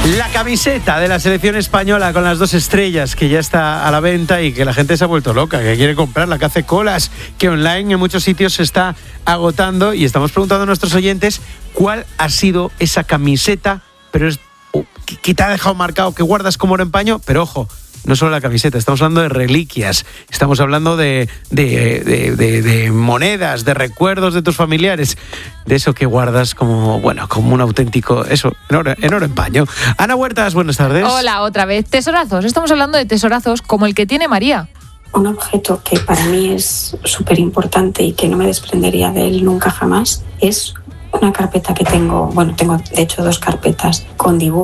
La camiseta de la selección española con las 2 estrellas que ya está a la venta y que la gente se ha vuelto loca, que quiere comprarla, que hace colas, que online en muchos sitios se está agotando, y estamos preguntando a nuestros oyentes cuál ha sido esa camiseta, pero que te ha dejado marcado, que guardas como oro en paño, pero ojo, no solo la camiseta, estamos hablando de reliquias, estamos hablando de monedas, de recuerdos de tus familiares, de eso que guardas como un auténtico, eso, en oro en paño. Ana Huertas, buenas tardes. Hola, otra vez. Tesorazos, estamos hablando de tesorazos como el que tiene María. Un objeto que para mí es súper importante y que no me desprendería de él nunca jamás es una carpeta que tengo de hecho 2 carpetas con dibujos